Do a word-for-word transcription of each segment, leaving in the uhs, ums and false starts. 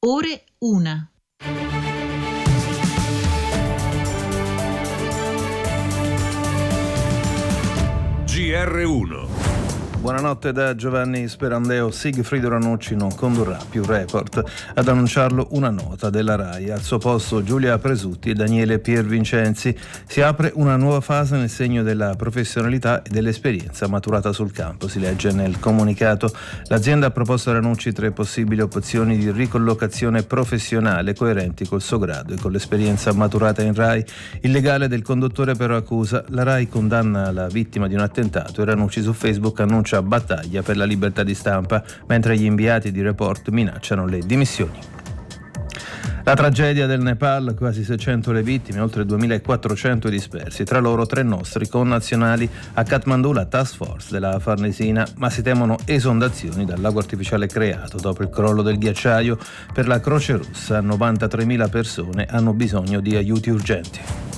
Ore una. G R uno. Buonanotte da Giovanni Sperandeo. Sigfrido Ranucci non condurrà più Report. Ad annunciarlo una nota della RAI. Al suo posto Giulia Presutti e Daniele Piervincenzi. Si apre una nuova fase nel segno della professionalità e dell'esperienza maturata sul campo, si legge nel comunicato. L'azienda ha proposto a Ranucci tre possibili opzioni di ricollocazione professionale coerenti col suo grado e con l'esperienza maturata in RAI. Il legale del conduttore però accusa: la RAI condanna la vittima di un attentato e Ranucci su Facebook annuncia battaglia per la libertà di stampa, mentre gli inviati di Report minacciano le dimissioni. La tragedia del Nepal, quasi seicento le vittime, oltre duemilaquattrocento i dispersi, tra loro tre nostri connazionali. A Kathmandu la task force della Farnesina, ma si temono esondazioni dal lago artificiale creato dopo il crollo del ghiacciaio. Per la Croce Rossa novantatremila persone hanno bisogno di aiuti urgenti.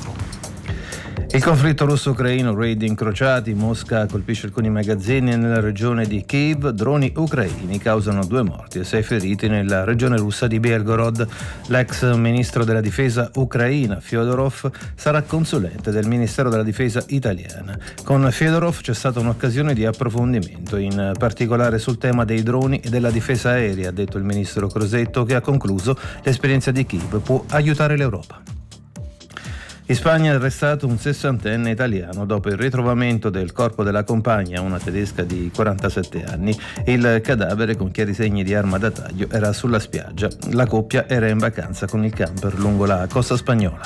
Il conflitto russo-ucraino, raid incrociati, Mosca colpisce alcuni magazzini nella regione di Kiev, droni ucraini causano due morti e sei feriti nella regione russa di Belgorod. L'ex ministro della difesa ucraina, Fyodorov, sarà consulente del Ministero della Difesa italiana. Con Fyodorov c'è stata un'occasione di approfondimento, in particolare sul tema dei droni e della difesa aerea, ha detto il ministro Crosetto, che ha concluso: l'esperienza di Kiev può aiutare l'Europa. In Spagna è arrestato un sessantenne italiano dopo il ritrovamento del corpo della compagna, una tedesca di quarantasette anni. Il cadavere, con chiari segni di arma da taglio, era sulla spiaggia. La coppia era in vacanza con il camper lungo la costa spagnola.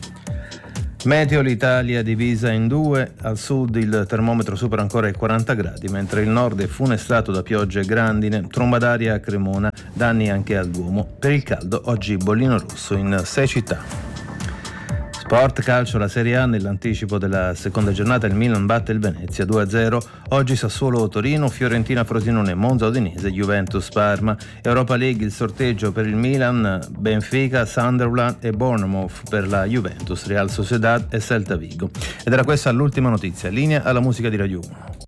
Meteo: l'Italia divisa in due, al sud il termometro supera ancora i quaranta gradi, mentre il nord è funestato da piogge e grandine, tromba d'aria a Cremona, danni anche al Duomo. Per il caldo oggi bollino rosso in sei città. Sport calcio, la Serie A, nell'anticipo della seconda giornata il Milan batte il Venezia due a zero. Oggi Sassuolo Torino, Fiorentina Frosinone, Monza Udinese, Juventus Parma. Europa League, il sorteggio per il Milan, Benfica, Sunderland e Bournemouth per la Juventus, Real Sociedad e Celta Vigo. Ed era questa l'ultima notizia. Linea alla musica di Radio uno.